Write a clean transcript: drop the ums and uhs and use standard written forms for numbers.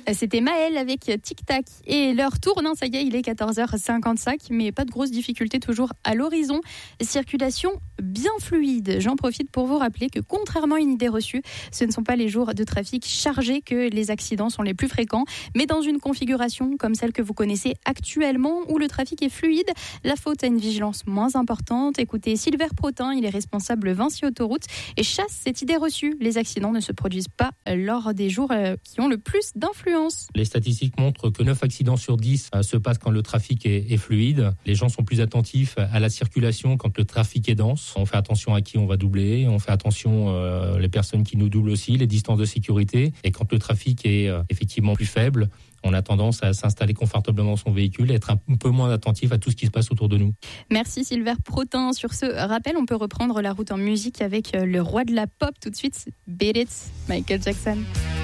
C'était Maëlle avec Tic Tac et l'heure tourne, ça y est, il est 14h55, mais pas de grosses difficultés toujours à l'horizon. Circulation bien fluide. J'en profite pour vous rappeler que contrairement à une idée reçue, ce ne sont pas les jours de trafic chargés que les accidents sont les plus fréquents, mais dans une configuration comme celle que vous connaissez actuellement où le trafic est fluide, la faute à une vigilance moins importante. Écoutez Sylvain Protin, il est responsable Vinci Autoroute et chasse cette idée reçue. Les accidents ne se produisent pas lors des jours qui ont le plus d'influence. Les statistiques montrent que 9 accidents sur 10 se passent quand le trafic est fluide. Les gens sont plus attentifs à la circulation quand le trafic est dense. On fait attention à qui on va doubler, on fait attention les personnes qui nous doublent aussi, les distances de sécurité. Et quand le trafic est effectivement plus faible, on a tendance à s'installer confortablement dans son véhicule et être un peu moins attentif à tout ce qui se passe autour de nous. Merci Sylvain Protin. Sur ce rappel, on peut reprendre la route en musique avec le roi de la pop tout de suite, Beat It, Michael Jackson.